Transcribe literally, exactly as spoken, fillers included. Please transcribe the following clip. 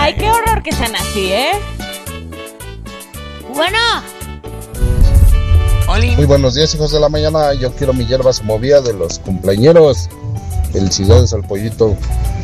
Ay, qué horror que sean así, ¿eh? Bueno. Muy buenos días, hijos de la mañana. Yo quiero mi hierba se movía de los cumpleañeros. Felicidades al pollito.